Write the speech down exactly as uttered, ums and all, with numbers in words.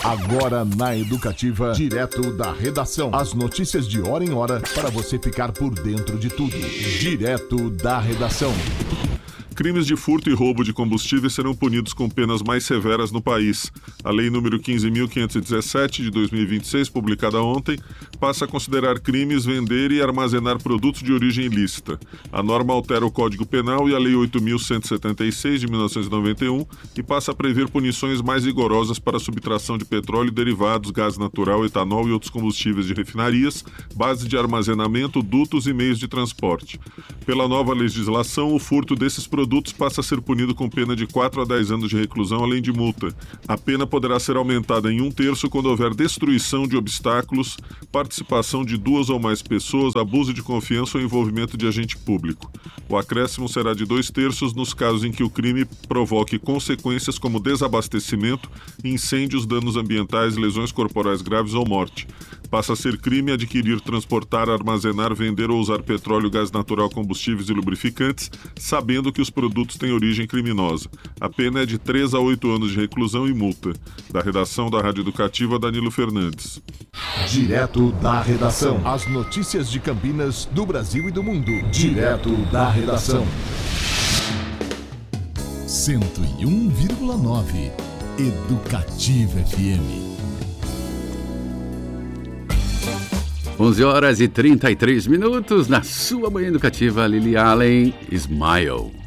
Agora na Educativa, direto da redação. As notícias de hora em hora para você ficar por dentro de tudo. Direto da redação. Crimes de furto e roubo de combustíveis serão punidos com penas mais severas no país. A Lei número quinze mil quinhentos e dezessete, de dois mil e vinte e seis, publicada ontem, passa a considerar crimes vender e armazenar produtos de origem ilícita. A norma altera o Código Penal e a Lei oito mil cento e setenta e seis, de mil novecentos e noventa e um, e passa a prever punições mais rigorosas para a subtração de petróleo, derivados, gás natural, etanol e outros combustíveis de refinarias, bases de armazenamento, dutos e meios de transporte. Pela nova legislação, o furto desses produtos passa a ser punido com pena de quatro a dez anos de reclusão, além de multa. A pena poderá ser aumentada em um terço quando houver destruição de obstáculos, participação de duas ou mais pessoas, abuso de confiança ou envolvimento de agente público. O acréscimo será de dois terços nos casos em que o crime provoque consequências como desabastecimento, incêndios, danos ambientais, lesões corporais graves ou morte. Passa a ser crime adquirir, transportar, armazenar, vender ou usar petróleo, gás natural, combustíveis e lubrificantes, sabendo que os produtos têm origem criminosa. A pena é de três a oito anos de reclusão e multa. Da redação da Rádio Educativa, Danilo Fernandes. Direto da redação. As notícias de Campinas, do Brasil e do mundo. Direto da redação. cento e um vírgula nove Educativa F M. onze horas e trinta e três minutos, na sua manhã educativa, Lily Allen, Smile.